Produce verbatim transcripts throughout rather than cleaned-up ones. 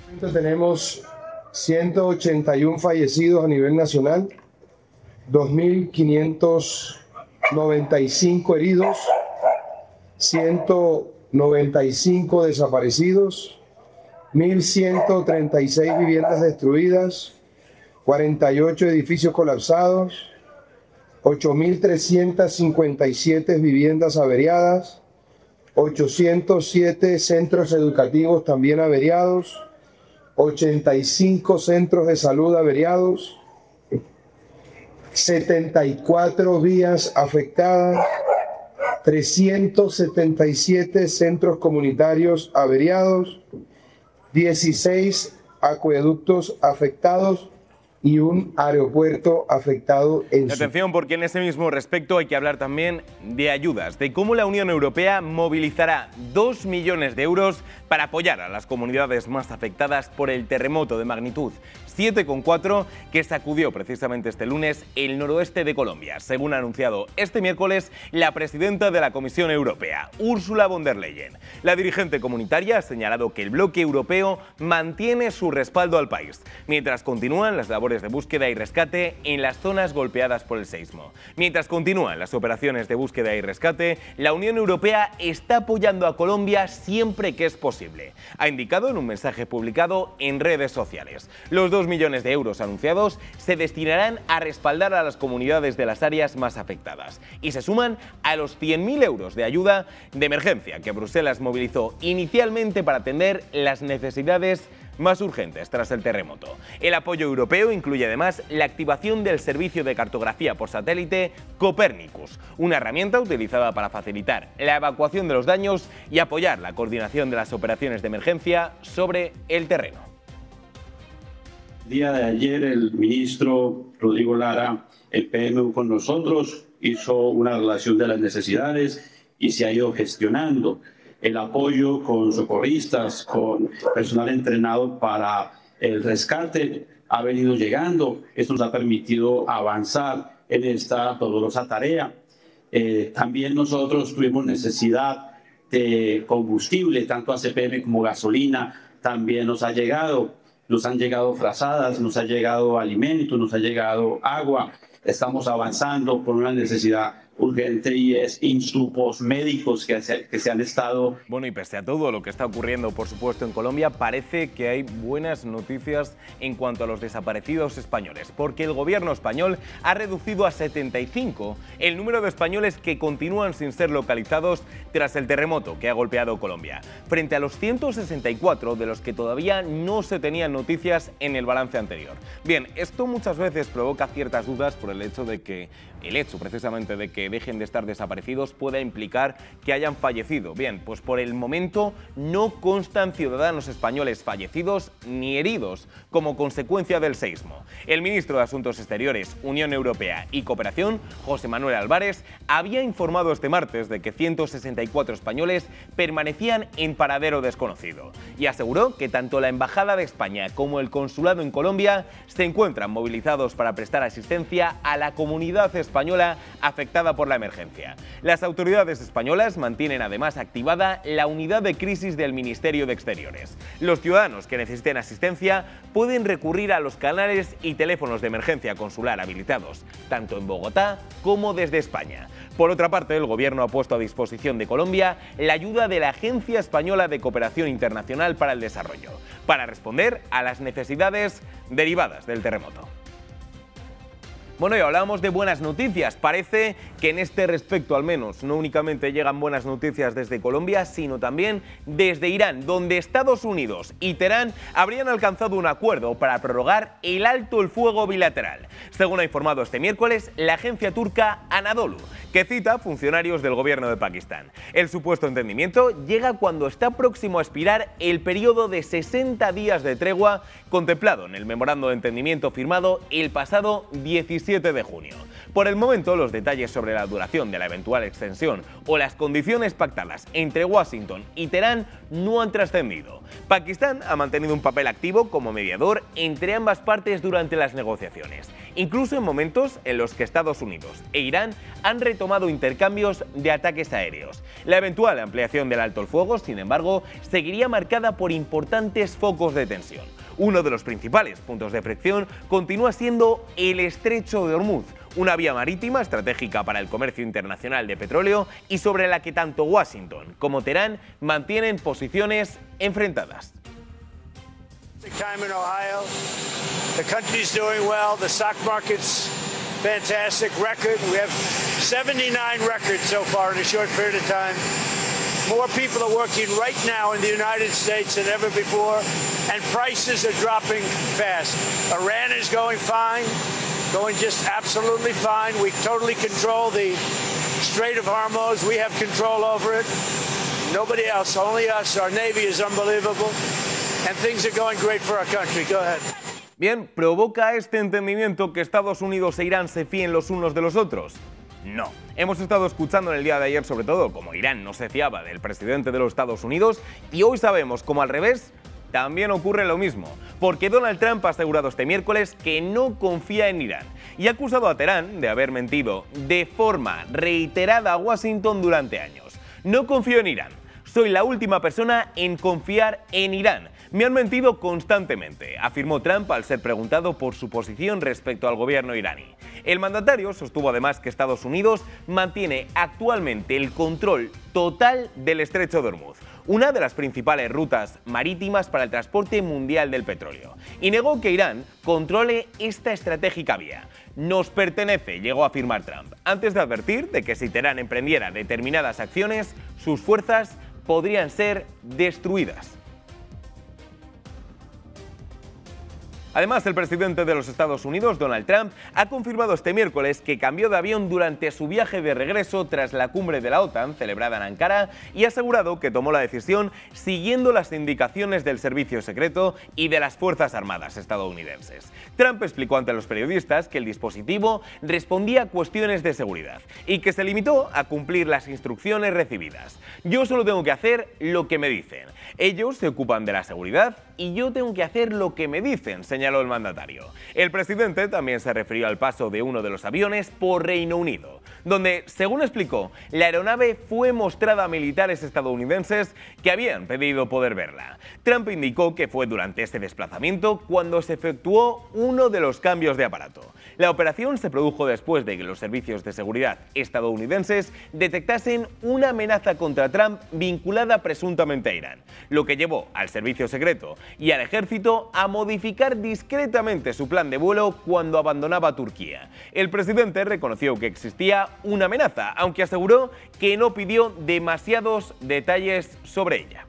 Tenemos ciento ochenta y uno fallecidos a nivel nacional, dos mil quinientos noventa y cinco heridos, ciento noventa y cinco desaparecidos, mil ciento treinta y seis viviendas destruidas, cuarenta y ocho edificios colapsados, ocho mil trescientas cincuenta y siete viviendas averiadas, ochocientos siete centros educativos también averiados, ochenta y cinco centros de salud averiados, setenta y cuatro vías afectadas, trescientos setenta y siete centros comunitarios averiados, dieciséis acueductos afectados y un aeropuerto afectado en su... Atención, porque en ese mismo respecto hay que hablar también de ayudas, de cómo la Unión Europea movilizará dos millones de euros para apoyar a las comunidades más afectadas por el terremoto de magnitud siete coma cuatro que sacudió precisamente este lunes el noroeste de Colombia, según ha anunciado este miércoles la presidenta de la Comisión Europea, Ursula von der Leyen. La dirigente comunitaria ha señalado que el bloque europeo mantiene su respaldo al país, mientras continúan las labores de búsqueda y rescate en las zonas golpeadas por el seísmo. Mientras continúan las operaciones de búsqueda y rescate, la Unión Europea está apoyando a Colombia siempre que es posible, ha indicado en un mensaje publicado en redes sociales. Los dos millones de euros anunciados se destinarán a respaldar a las comunidades de las áreas más afectadas y se suman a los cien mil euros de ayuda de emergencia que Bruselas movilizó inicialmente para atender las necesidades más urgentes tras el terremoto. El apoyo europeo incluye además la activación del servicio de cartografía por satélite Copernicus, una herramienta utilizada para facilitar la evacuación de los daños y apoyar la coordinación de las operaciones de emergencia sobre el terreno. El día de ayer el ministro Rodrigo Lara, el P M U con nosotros, hizo una relación de las necesidades y se ha ido gestionando el apoyo con socorristas, con personal entrenado para el rescate, ha venido llegando. Esto nos ha permitido avanzar en esta dolorosa tarea. Eh, también nosotros tuvimos necesidad de combustible, tanto A C P M como gasolina, también nos ha llegado. Nos han llegado frazadas, nos ha llegado alimento, nos ha llegado agua. Estamos avanzando con una necesidad urgente y es insumos médicos que se, que se han estado... Bueno, y pese a todo lo que está ocurriendo, por supuesto, en Colombia, parece que hay buenas noticias en cuanto a los desaparecidos españoles, porque el gobierno español ha reducido a setenta y cinco el número de españoles que continúan sin ser localizados tras el terremoto que ha golpeado Colombia, frente a los ciento sesenta y cuatro de los que todavía no se tenían noticias en el balance anterior. Bien, esto muchas veces provoca ciertas dudas por el hecho de que el hecho precisamente de que dejen de estar desaparecidos pueda implicar que hayan fallecido. Bien, pues por el momento no constan ciudadanos españoles fallecidos ni heridos como consecuencia del seísmo. El ministro de Asuntos Exteriores, Unión Europea y Cooperación, José Manuel Álvarez, había informado este martes de que ciento sesenta y cuatro españoles permanecían en paradero desconocido y aseguró que tanto la Embajada de España como el Consulado en Colombia se encuentran movilizados para prestar asistencia a la comunidad española española afectada por la emergencia. Las autoridades españolas mantienen además activada la unidad de crisis del Ministerio de Exteriores. Los ciudadanos que necesiten asistencia pueden recurrir a los canales y teléfonos de emergencia consular habilitados, tanto en Bogotá como desde España. Por otra parte, el Gobierno ha puesto a disposición de Colombia la ayuda de la Agencia Española de Cooperación Internacional para el Desarrollo, para responder a las necesidades derivadas del terremoto. Bueno, y hablábamos de buenas noticias. Parece que en este respecto, al menos, no únicamente llegan buenas noticias desde Colombia, sino también desde Irán, donde Estados Unidos y Teherán habrían alcanzado un acuerdo para prorrogar el alto el fuego bilateral. Según ha informado este miércoles la agencia turca Anadolu, que cita a funcionarios del gobierno de Pakistán. El supuesto entendimiento llega cuando está próximo a expirar el periodo de sesenta días de tregua contemplado en el memorando de entendimiento firmado el pasado diecisiete veintisiete de junio. Por el momento, los detalles sobre la duración de la eventual extensión o las condiciones pactadas entre Washington y Teherán no han trascendido. Pakistán ha mantenido un papel activo como mediador entre ambas partes durante las negociaciones, incluso en momentos en los que Estados Unidos e Irán han retomado intercambios de ataques aéreos. La eventual ampliación del alto el fuego, sin embargo, seguiría marcada por importantes focos de tensión. Uno de los principales puntos de fricción continúa siendo el Estrecho de Hormuz, una vía marítima estratégica para el comercio internacional de petróleo y sobre la que tanto Washington como Teherán mantienen posiciones enfrentadas. Time in Ohio. The country's doing well. The stock market's fantastic record. We have seventy-nine records so far in a short period of time. More people are working right now in the United States than ever before, and prices are dropping fast. Iran is going fine, going just absolutely fine. We totally control the Strait of Hormuz. We have control over it. Nobody else, only us. Our Navy is unbelievable, and things are going great for our country. Go ahead. Bien, ¿provoca este entendimiento que Estados Unidos e Irán se fíen los unos de los otros? No. Hemos estado escuchando en el día de ayer, sobre todo, cómo Irán no se fiaba del presidente de los Estados Unidos, y hoy sabemos cómo al revés también ocurre lo mismo, porque Donald Trump ha asegurado este miércoles que no confía en Irán y ha acusado a Teherán de haber mentido de forma reiterada a Washington durante años. No confío en Irán. Soy la última persona en confiar en Irán. Me han mentido constantemente, afirmó Trump al ser preguntado por su posición respecto al gobierno iraní. El mandatario sostuvo además que Estados Unidos mantiene actualmente el control total del Estrecho de Hormuz, una de las principales rutas marítimas para el transporte mundial del petróleo, y negó que Irán controle esta estratégica vía. Nos pertenece, llegó a afirmar Trump, antes de advertir de que si Teherán emprendiera determinadas acciones, sus fuerzas podrían ser destruidas. Además, el presidente de los Estados Unidos, Donald Trump, ha confirmado este miércoles que cambió de avión durante su viaje de regreso tras la cumbre de la OTAN celebrada en Ankara y ha asegurado que tomó la decisión siguiendo las indicaciones del servicio secreto y de las Fuerzas Armadas estadounidenses. Trump explicó ante los periodistas que el dispositivo respondía a cuestiones de seguridad y que se limitó a cumplir las instrucciones recibidas. Yo solo tengo que hacer lo que me dicen. Ellos se ocupan de la seguridad y yo tengo que hacer lo que me dicen, señaló el mandatario. El presidente también se refirió al paso de uno de los aviones por Reino Unido, donde, según explicó, la aeronave fue mostrada a militares estadounidenses que habían pedido poder verla. Trump indicó que fue durante este desplazamiento cuando se efectuó uno de los cambios de aparato. La operación se produjo después de que los servicios de seguridad estadounidenses detectasen una amenaza contra Trump vinculada presuntamente a Irán, lo que llevó al servicio secreto y al ejército a modificar discretamente su plan de vuelo cuando abandonaba Turquía. El presidente reconoció que existía una amenaza, aunque aseguró que no pidió demasiados detalles sobre ella.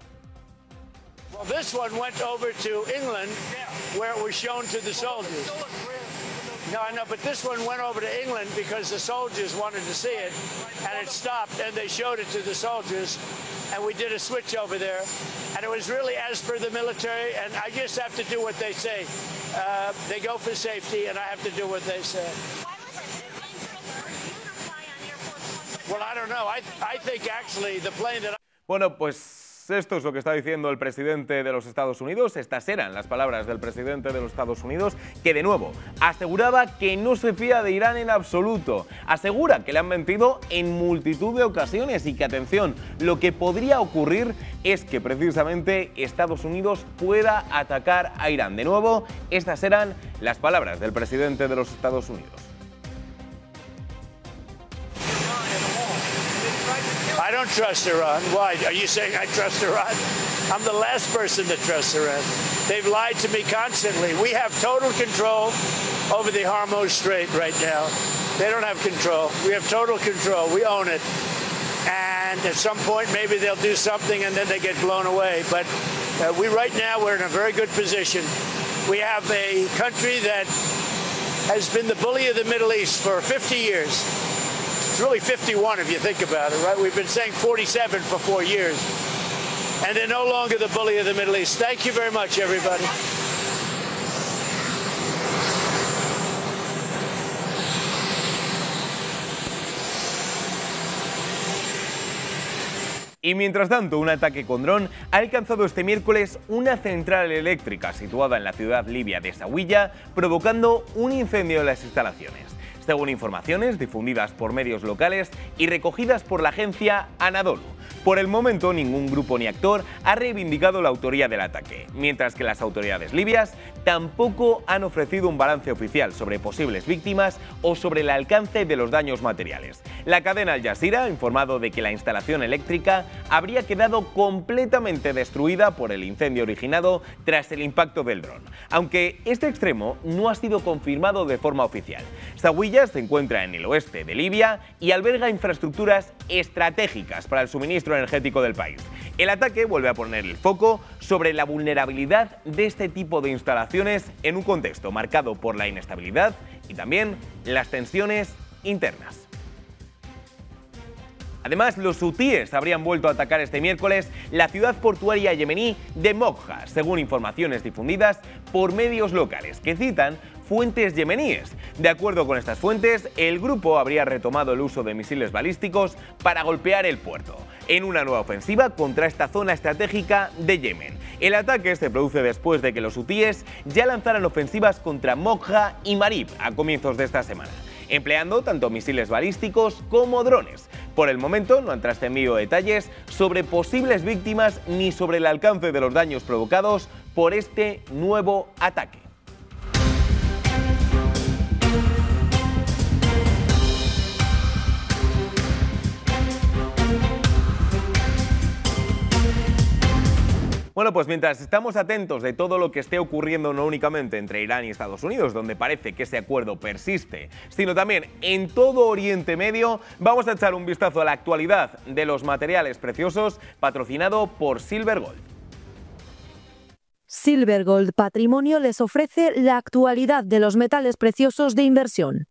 Well, this one went over to England, where it was shown to the soldiers. No, I know, but this one went over to England because the soldiers wanted to see it, and it stopped, and they showed it to the soldiers, and we did a switch over there, and it was really as per the military, and I just have to do what they say. Uh, they go for safety, and I have to do what they say. Why was it too dangerous for you to fly on Air Force One? Well, I don't know. I, I think actually the plane that I... Bueno, pues esto es lo que está diciendo el presidente de los Estados Unidos. Estas eran las palabras del presidente de los Estados Unidos, que de nuevo aseguraba que no se fía de Irán en absoluto. Asegura que le han mentido en multitud de ocasiones y que, atención, lo que podría ocurrir es que precisamente Estados Unidos pueda atacar a Irán. De nuevo, estas eran las palabras del presidente de los Estados Unidos. I don't trust Iran. Why? Are you saying I trust Iran? I'm the last person that trusts Iran. They've lied to me constantly. We have total control over the Hormuz Strait right now. They don't have control. We have total control. We own it. And at some point, maybe they'll do something and then they get blown away. But uh, we right now, we're in a very good position. We have a country that has been the bully of the Middle East for fifty years. It's really fifty-one if you think about it, right? We've been saying forty-seven for four years. And they're no longer the bully of the Middle East. Thank you very much, everybody. Y mientras tanto, un ataque con dron ha alcanzado este miércoles una central eléctrica situada en la ciudad libia de Zawiya, provocando un incendio en las instalaciones. Según informaciones difundidas por medios locales y recogidas por la agencia Anadolu. Por el momento, ningún grupo ni actor ha reivindicado la autoría del ataque, mientras que las autoridades libias tampoco han ofrecido un balance oficial sobre posibles víctimas o sobre el alcance de los daños materiales. La cadena Al Jazeera ha informado de que la instalación eléctrica habría quedado completamente destruida por el incendio originado tras el impacto del dron, aunque este extremo no ha sido confirmado de forma oficial. Zawiya se encuentra en el oeste de Libia y alberga infraestructuras estratégicas para el suministro energético del país. El ataque vuelve a poner el foco sobre la vulnerabilidad de este tipo de instalaciones en un contexto marcado por la inestabilidad y también las tensiones internas. Además, los hutíes habrían vuelto a atacar este miércoles la ciudad portuaria yemení de Mokha, según informaciones difundidas por medios locales que citan fuentes yemeníes. De acuerdo con estas fuentes, el grupo habría retomado el uso de misiles balísticos para golpear el puerto, en una nueva ofensiva contra esta zona estratégica de Yemen. El ataque se produce después de que los hutíes ya lanzaran ofensivas contra Mokha y Marib a comienzos de esta semana, empleando tanto misiles balísticos como drones. Por el momento no han trascendido detalles sobre posibles víctimas ni sobre el alcance de los daños provocados por este nuevo ataque. Bueno, pues mientras estamos atentos de todo lo que esté ocurriendo no únicamente entre Irán y Estados Unidos, donde parece que ese acuerdo persiste, sino también en todo Oriente Medio, vamos a echar un vistazo a la actualidad de los materiales preciosos, patrocinado por Silver Gold. Silver Gold Patrimonio les ofrece la actualidad de los metales preciosos de inversión.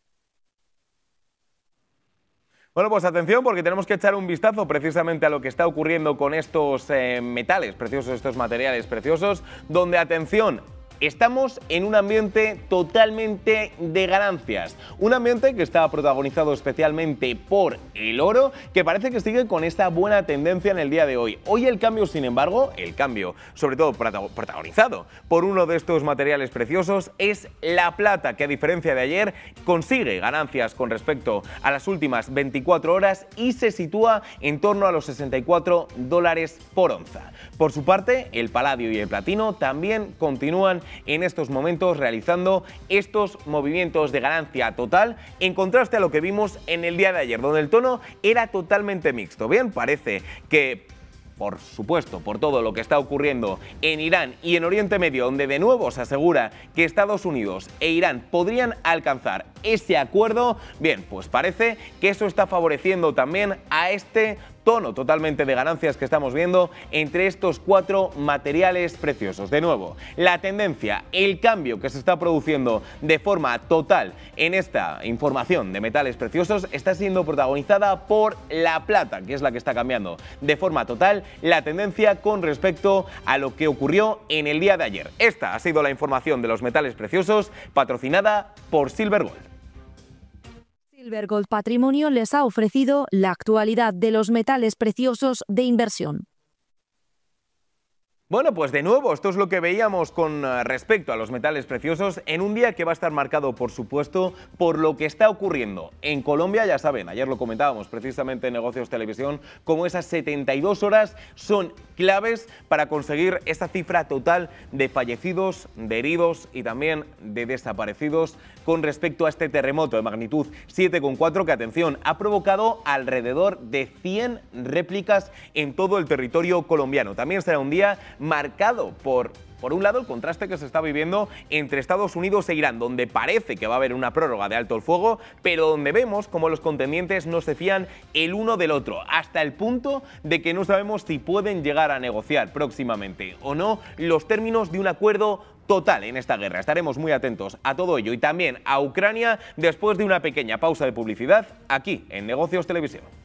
Bueno, pues atención, porque tenemos que echar un vistazo precisamente a lo que está ocurriendo con estos eh, metales preciosos, estos materiales preciosos, donde, atención, estamos en un ambiente totalmente de ganancias. Un ambiente que está protagonizado especialmente por el oro, que parece que sigue con esta buena tendencia en el día de hoy. Hoy el cambio, sin embargo, el cambio sobre todo protagonizado por uno de estos materiales preciosos, es la plata, que a diferencia de ayer consigue ganancias con respecto a las últimas veinticuatro horas y se sitúa en torno a los sesenta y cuatro dólares por onza. Por su parte, el paladio y el platino también continúan en estos momentos realizando estos movimientos de ganancia total, en contraste a lo que vimos en el día de ayer, donde el tono era totalmente mixto. Bien, parece que, por supuesto, por todo lo que está ocurriendo en Irán y en Oriente Medio, donde de nuevo se asegura que Estados Unidos e Irán podrían alcanzar ese acuerdo, bien, pues parece que eso está favoreciendo también a este tono totalmente de ganancias que estamos viendo entre estos cuatro materiales preciosos. De nuevo, la tendencia, el cambio que se está produciendo de forma total en esta información de metales preciosos está siendo protagonizada por la plata, que es la que está cambiando de forma total la tendencia con respecto a lo que ocurrió en el día de ayer. Esta ha sido la información de los metales preciosos patrocinada por Silver Gold. Silver Gold Patrimonio les ha ofrecido la actualidad de los metales preciosos de inversión. Bueno, pues de nuevo, esto es lo que veíamos con respecto a los metales preciosos en un día que va a estar marcado, por supuesto, por lo que está ocurriendo en Colombia. Ya saben, ayer lo comentábamos precisamente en Negocios Televisión, como esas setenta y dos horas son claves para conseguir esa cifra total de fallecidos, de heridos y también de desaparecidos con respecto a este terremoto de magnitud siete coma cuatro que, atención, ha provocado alrededor de cien réplicas en todo el territorio colombiano. También será un día marcado por, por un lado, el contraste que se está viviendo entre Estados Unidos e Irán, donde parece que va a haber una prórroga de alto el fuego, pero donde vemos cómo los contendientes no se fían el uno del otro, hasta el punto de que no sabemos si pueden llegar a negociar próximamente o no los términos de un acuerdo total en esta guerra. Estaremos muy atentos a todo ello y también a Ucrania después de una pequeña pausa de publicidad aquí en Negocios Televisión.